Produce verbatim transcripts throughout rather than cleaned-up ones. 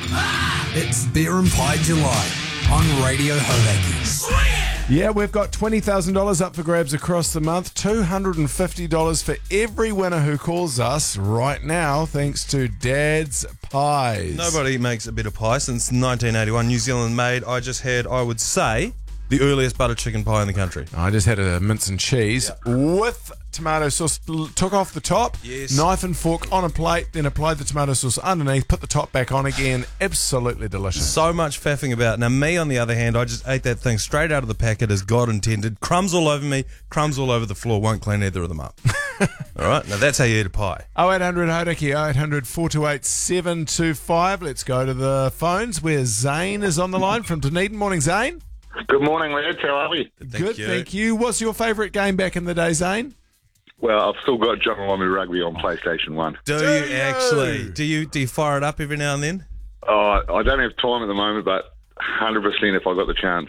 It's Beer and Pie July on Radio Hauraki. Yeah, we've got twenty thousand dollars up for grabs across the month, two hundred fifty dollars for every winner who calls us right now, thanks to Dad's Pies. Nobody makes a better pie since nineteen eighty-one. New Zealand made. I just had, I would say, the earliest butter chicken pie in the country. I just had a mince and cheese Yeah. with tomato sauce. Took off the top, Yes. knife and fork on a plate, then applied the tomato sauce underneath, put the top back on again. Absolutely delicious. So much faffing about. Now, me, on the other hand, I just ate that thing straight out of the packet as God intended. Crumbs all over me, crumbs all over the floor. Won't clean either of them up. All right? Now, that's how you eat a pie. oh eight hundred Hauraki, oh eight hundred, four two eight, seven two five. Let's go to the phones where Zane is on the line from Dunedin. Morning, Zane. Good morning, lads. How are we? Thank Good, you. thank you. What's your favourite game back in the day, Zane? Well, I've still got John Lomu Rugby on PlayStation one. Do, Do you you? actually? Do you do you fire it up every now and then? Oh, I don't have time at the moment, but one hundred percent if I got the chance.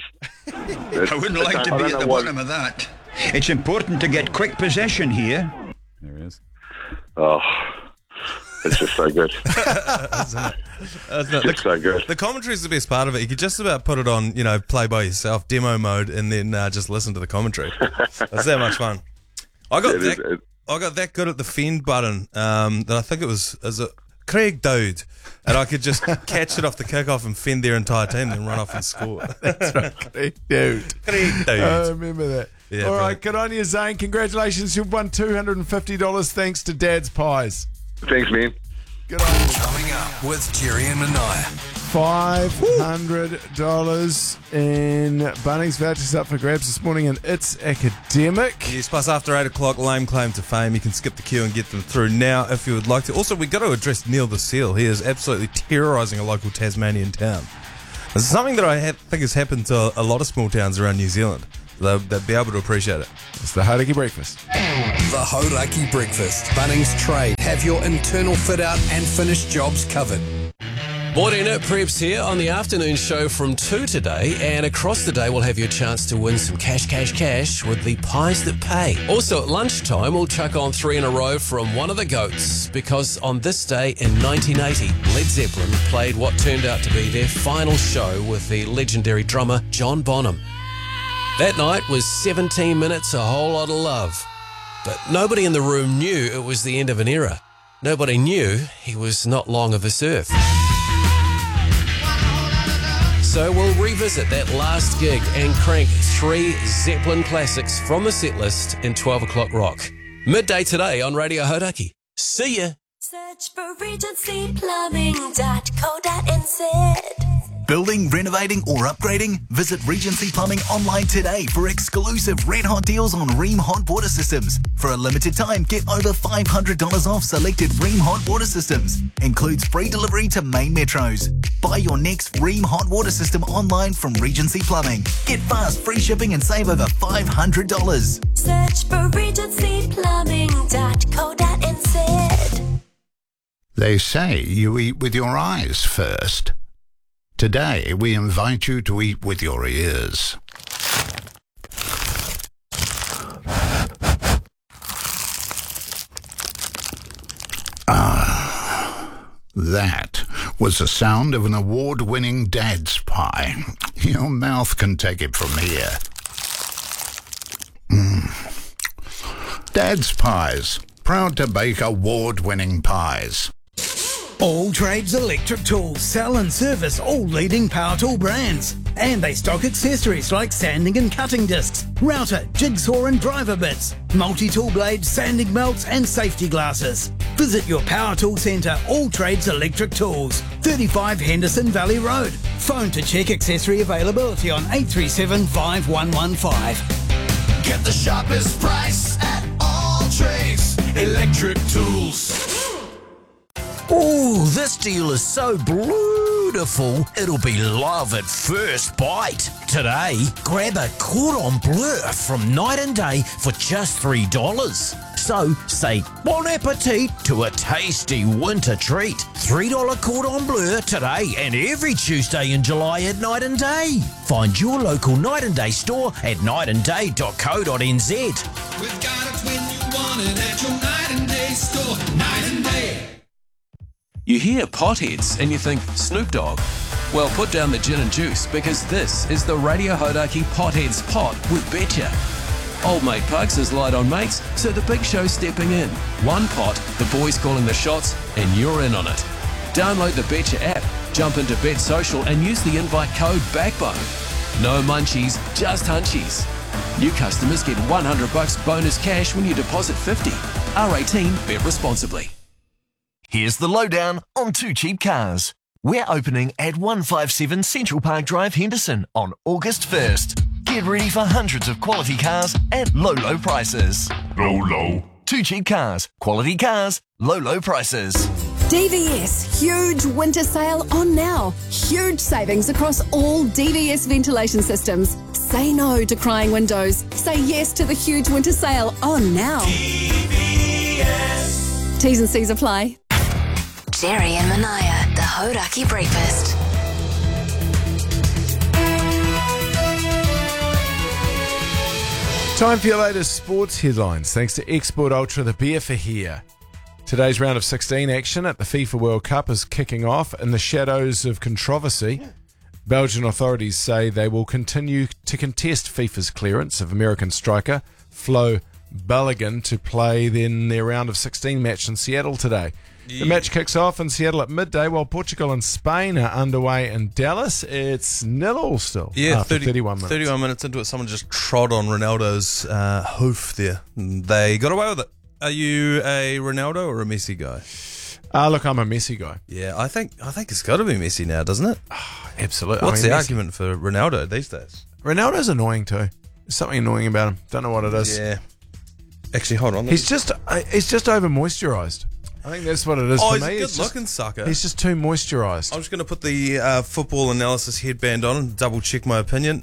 I wouldn't like to I be don't at the know what- bottom of that. It's important to get quick possession here. There he is. Oh, it's just so good. Uh, no, It's so good. The commentary is the best part of it. You could just about put it on, you know, play by yourself, demo mode, and then uh, just listen to the commentary. That's that much fun. I got It is- that. it- I got that good at the fend button um, that I think it was as a Craig Dowd, and I could just catch it off the kickoff and fend their entire team, then run off and score. That's right, dude. Craig I Dowd. remember that. Yeah, All right, brilliant. good on you, Zane. Congratulations. You've won two hundred fifty dollars thanks to Dad's Pies. Thanks, man. Good on you. Coming up with Jerry and Manaya. five hundred dollars in Bunnings vouchers up for grabs this morning, and it's academic. Yes, plus after eight o'clock, lame claim to fame. You can skip the queue and get them through now if you would like to. Also, we've got to address Neil the Seal. He is absolutely terrorising a local Tasmanian town. This is something that I ha- think has happened to a lot of small towns around New Zealand. They'll, they'll be able to appreciate it. It's the Hauraki Breakfast. The Hauraki Breakfast. Bunnings Trade. Have your internal fit out and finished jobs covered. Morena Preps here on the afternoon show from two today, and across the day we'll have your chance to win some cash, cash, cash with the pies that pay. Also at lunchtime we'll chuck on three in a row from one of the goats, because on this day in nineteen eighty, Led Zeppelin played what turned out to be their final show with the legendary drummer John Bonham. That night was seventeen minutes, a whole lot of love. But nobody in the room knew it was the end of an era. Nobody knew he was not long of this earth. So we'll revisit that last gig and crank three Zeppelin classics from the set list in twelve o'clock rock. Midday today on Radio Hauraki. See ya. Search for regency plumbing dot co dot n z. Building, renovating or upgrading? Visit Regency Plumbing online today for exclusive red hot deals on Rheem hot water systems. For a limited time, get over five hundred dollars off selected Rheem hot water systems. Includes free delivery to main metros. Buy your next Rheem hot water system online from Regency Plumbing. Get fast, free shipping and save over five hundred dollars. Search for regency plumbing dot co dot n z. They say you eat with your eyes first. Today, we invite you to eat with your ears. Ah, that was the sound of an award-winning Dad's Pie. Your mouth can take it from here. Mm. Dad's Pies, proud to bake award-winning pies. All Trades Electric Tools sell and service all leading power tool brands. And they stock accessories like sanding and cutting discs, router, jigsaw and driver bits, multi-tool blades, sanding belts and safety glasses. Visit your power tool centre, All Trades Electric Tools, thirty-five Henderson Valley Road. Phone to check accessory availability on eight three seven, five one one five. Get the sharpest price at All Trades Electric Tools. Ooh, this deal is so beautiful, it'll be love at first bite. Today, grab a cordon bleu from Night and Day for just three dollars. So, say bon appetit to a tasty winter treat. three dollars cordon bleu today and every Tuesday in July at Night and Day. Find your local Night and Day store at night and day dot co dot n z. We've got it when you want it at your Night and Day store. Night and Day. You hear potheads and you think Snoop Dogg. Well, put down the gin and juice because this is the Radio Hodaki Potheads Pot with Betcha. Old mate Pugs is light on mates, so the big show's stepping in. One pot, the boys calling the shots, and you're in on it. Download the Betcha app, jump into Bet Social and use the invite code BACKBONE. No munchies, just hunchies. New customers get one hundred bucks bonus cash when you deposit fifty. R eighteen, bet responsibly. Here's the lowdown on Two Cheap Cars. We're opening at one fifty-seven Central Park Drive, Henderson on August first. Get ready for hundreds of quality cars at low, low prices. Low, low. Two Cheap Cars. Quality cars, low, low prices. D V S, huge winter sale on now. Huge savings across all D V S ventilation systems. Say no to crying windows. Say yes to the huge winter sale on now. D V S. T's and C's apply. Jerry and Manaya, the Hodaki Breakfast. Time for your latest sports headlines, thanks to Export Ultra, the beer for here. Today's round of sixteen action at the FIFA World Cup is kicking off in the shadows of controversy. Belgian authorities say they will continue to contest FIFA's clearance of American striker Flo Balogun to play in their round of sixteen match in Seattle today. Yeah. The match kicks off in Seattle at midday while Portugal and Spain are underway in Dallas. It's nil all still. Yeah, after thirty, thirty-one minutes. thirty-one minutes into it, someone just trod on Ronaldo's uh, hoof there. They got away with it. Are you a Ronaldo or a Messi guy? Uh, look, I'm a Messi guy. Yeah, I think I think it's got to be Messi now, doesn't it? Oh, absolutely. What's I mean, the Messi, argument for Ronaldo these days? Ronaldo's annoying too. There's something annoying about him. Don't know what it is. Yeah. Actually, hold on. He's just uh, he's just over moisturised. I think that's what it is oh, for he's me. a It's good-looking just, sucker. He's just too moisturised. I'm just going to put the uh, football analysis headband on and double-check my opinion.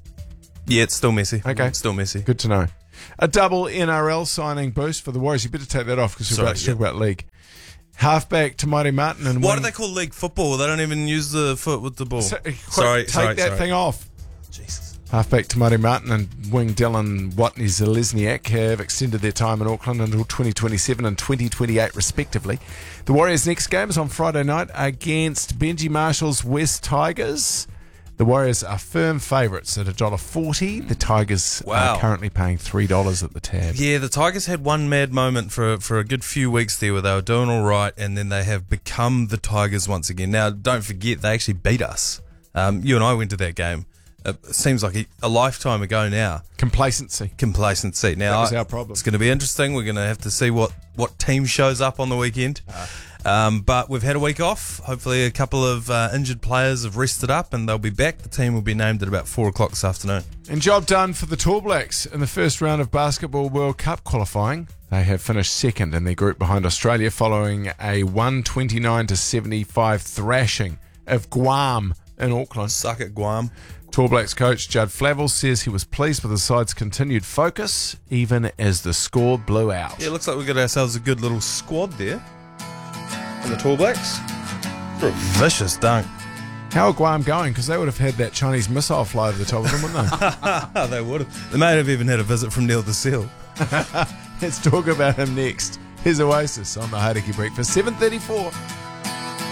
Yeah, it's still Messi. Okay. It's still Messi. Good to know. A double N R L signing boost for the Warriors. You better take that off because we're Sorry, about to yeah. talk about league. Halfback Tamari Martin and Why wing, do they call league football? They don't even use the foot with the ball. So, quick, sorry, take sorry, that sorry. thing off. Jesus. Halfback Tamari Martin and wing Dylan Watney-Zelezniak have extended their time in Auckland until twenty twenty-seven and twenty twenty-eight respectively. The Warriors' next game is on Friday night against Benji Marshall's West Tigers. The Warriors are firm favourites at one dollar forty. The Tigers Wow. are currently paying three dollars at the tab. Yeah, the Tigers had one mad moment for for a good few weeks there where they were doing all right, and then they have become the Tigers once again. Now, don't forget, they actually beat us. Um, you and I went to that game. It seems like a, a lifetime ago now. Complacency. Complacency. Now, That was I- our problem. It's going to be interesting. We're going to have to see what, what team shows up on the weekend. Um, but we've had a week off. Hopefully a couple of uh, injured players have rested up and they'll be back. The team will be named at about four o'clock this afternoon. And job done for the Tall Blacks in the first round of Basketball World Cup qualifying. They have finished second in their group behind Australia following a one twenty-nine to seventy-five thrashing of Guam in Auckland. Suck it, Guam. Tall Blacks coach Judd Flavel says he was pleased with the side's continued focus even as the score blew out. Yeah, it looks like we got ourselves a good little squad there. And the Tall Blacks. For a vicious dunk. How are Guam going? Because they would have had that Chinese missile fly over the top of them, wouldn't they? They would have. They may have even had a visit from Neil the Seal. Let's talk about him next. Here's Oasis on the Hauraki Breakfast, seven thirty-four.